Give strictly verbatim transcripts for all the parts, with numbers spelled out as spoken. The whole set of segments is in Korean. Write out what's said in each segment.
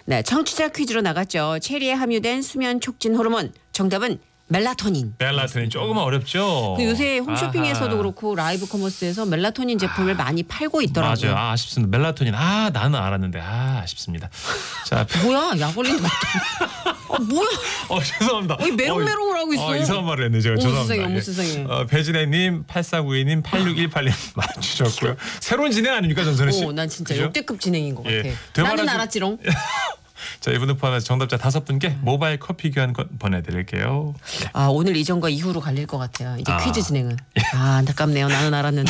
네, 청취자 퀴즈로 나갔죠. 체리에 함유된 수면 촉진 호르몬. 정답은 멜라토닌. 멜라토닌 조금 어렵죠. 그 요새 홈쇼핑에서도 아하. 그렇고 라이브 커머스에서 멜라토닌 제품을 많이 팔고 있더라고요. 맞아요. 아, 아쉽습니다. 멜라토닌. 아, 나는 알았는데. 아, 아쉽습니다. 자, 뭐야? 약 올리는 거. 아, 뭐야? 어, 죄송합니다. 왜 메롱메롱을 하고 있어? 어, 이상한 말을 했네. 제가 어머 죄송합니다. 세상에, 어머 예. 세상에. 어, 배진애님, 팔사구이 님, 팔육일팔 님 맞추셨고요. 새로운 진행 아닙니까, 전선희 씨? 오, 난 진짜 그죠? 역대급 진행인 것 예. 같아. 대화를 나는 좀- 알았지롱. 자, 이분들 포함해서 정답자 다섯 분께 모바일 커피 교환권 보내드릴게요. 네. 아, 오늘 이 정과 이후로 갈릴 것 같아요. 이제 아. 퀴즈 진행은. 아, 안타깝네요. 나는 알았는데.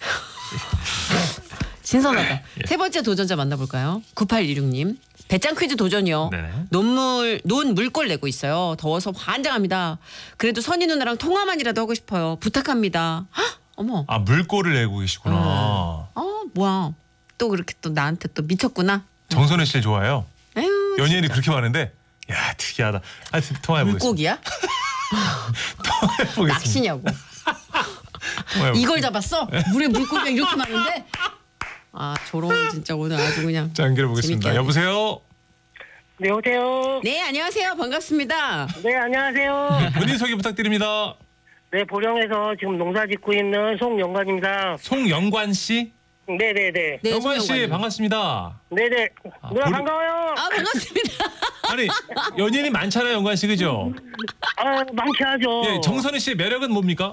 신선하다. 예. 세 번째 도전자 만나볼까요? 구팔이육 님. 배짱 퀴즈 도전이요. 네네. 논물, 논 물골 내고 있어요. 더워서 환장합니다. 그래도 선희 누나랑 통화만이라도 하고 싶어요. 부탁합니다. 헉, 어머. 아, 물꼬를 내고 계시구나. 어, 뭐야. 또 그렇게 또 나한테 또 미쳤구나. 정선혜 씨를 좋아해요. 에휴, 연예인이 그렇게 많은데, 야, 특이하다. 하여튼 통화해보겠습니다. 물고기야? 통화해보겠습니다. 낚시냐고. 통화해보겠습니다. 이걸 잡았어? 물에 물고기가 이렇게 많은데? 아, 저런 진짜 오늘 아주 그냥. 자, 연결해보겠습니다. 재밌게 여보세요? 네, 여보세요. 네, 안녕하세요. 반갑습니다. 네, 안녕하세요. 본인 소개 부탁드립니다. 네, 보령에서 지금 농사 짓고 있는 송영관입니다. 송영관 씨? 네네네. 네, 영관 씨 송영관님. 반갑습니다. 네네. 누나 보리- 반가워요. 아, 반갑습니다. 아니, 연예인이 많잖아요, 영관 씨, 그죠? 아, 많지 하죠. 예, 정선희 씨의 매력은 뭡니까?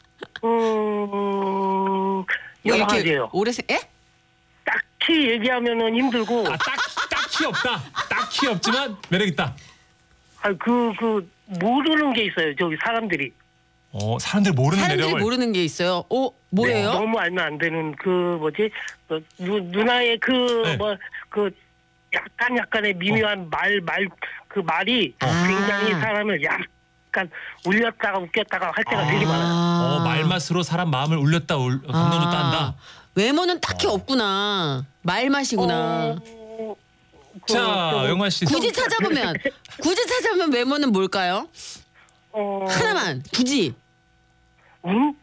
음, 뭐 여러 이렇게 가지예요. 오래 생, 에? 딱히 얘기하면은 힘들고, 아, 딱, 딱히 없다. 딱히 없지만 매력 있다. 아, 그, 그, 모르는 게 있어요. 저기 사람들이. 어, 사람들 모르는 사람들이 매력을. 모르는 게 있어요. 어, 뭐예요? 네, 너무 알면 안 되는 그, 뭐지, 그 누, 누나의 그, 네. 뭐, 그, 약간 약간의 미묘한 말, 말, 그 말이 아. 굉장히 사람을 약간 울렸다가 웃겼다가 할 때가 되게 많아요. 어, 말맛으로 사람 마음을 울렸다, 울, 감동줬다 한다. 외모는 딱히 없구나. 말맛이구나. 어, 그, 자, 좀, 영관 씨. 굳이 찾아보면, 굳이 찾아보면 외모는 뭘까요? 어, 하나만, 굳이. 음?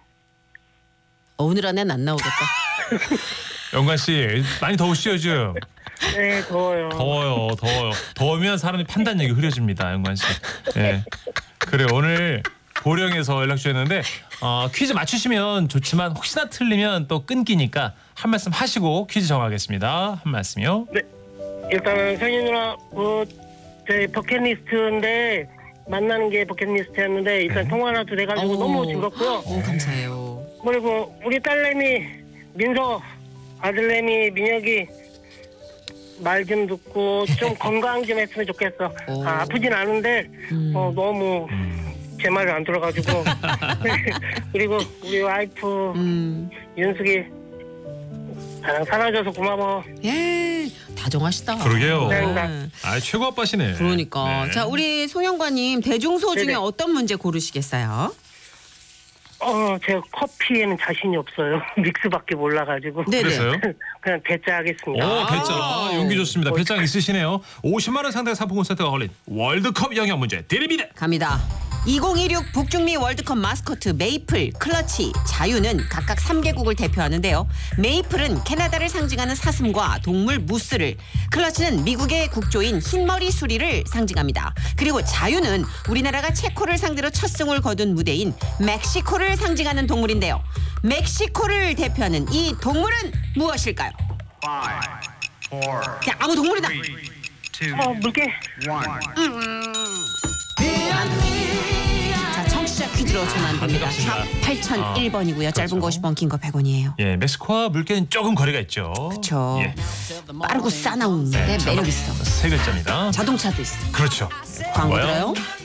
어, 오늘 안에는 안 나오겠다. 영관 씨, 많이 더우시죠, 요즘? 네, 더워요. 더워요, 더워요. 더우면 사람이 판단력이 흐려집니다, 영관 씨. 예. 그래, 오늘 보령에서 연락 주셨는데, 어, 퀴즈 맞추시면 좋지만, 혹시나 틀리면 또 끊기니까 한 말씀 하시고 퀴즈 정하겠습니다. 한 말씀이요. 네, 일단은 선희 누나, 그, 제 버킷리스트인데, 만나는 게 버킷리스트였는데, 일단 네. 통화라도 돼가지고 오. 너무 즐겁고요. 오, 감사해요. 그리고 우리 딸내미 민서, 아들내미 민혁이 말 좀 듣고 좀 건강 좀 했으면 좋겠어. 오. 아, 아프진 않은데 음. 어, 너무 제 말을 안 들어가지고. 그리고 우리 와이프 음. 윤숙이 나랑 살아줘서 고마워. 예, 다정하시다. 그러게요. 네. 아, 최고 아빠시네. 그러니까. 네. 자, 우리 송영관님 대중소 중에 네네. 어떤 문제 고르시겠어요? 어, 제가 커피에는 자신이 없어요. 믹스밖에 몰라가지고. 네네. 그래서요? 그냥 대짜 하겠습니다. 오, 배짱. 아. 용기 좋습니다. 배짱 있으시네요. 오십만 원 상당의 상품권 세트가 걸린 월드컵 영역 문제 드립니다. 갑니다. 이천이십육 북중미 월드컵 마스코트 메이플, 클러치, 자유는 각각 삼 개국을 대표하는데요. 메이플은 캐나다를 상징하는 사슴과 동물 무스를, 클러치는 미국의 국조인 흰머리 수리를 상징합니다. 그리고 자유는 우리나라가 체코를 상대로 첫 승을 거둔 무대인 멕시코를 상징하는 동물인데요. 멕시코를 대표하는 이 동물은 무엇일까요? 자, 아무 동물이다. 어, 물개. 자, 청취자 퀴즈로 전화드립니다. 안타깝습니다. 샵 팔공공일 번이고요. 짧은 거 그렇죠. 오십 원, 긴 거 백 원이에요. 예, 멕시코와 물개는 조금 거리가 있죠. 그렇죠. 예. 빠르고 싸나운데 네, 매력 있어. 세 글자입니다. 자동차도 있어. 그렇죠. 광고 뭐요? 들어요?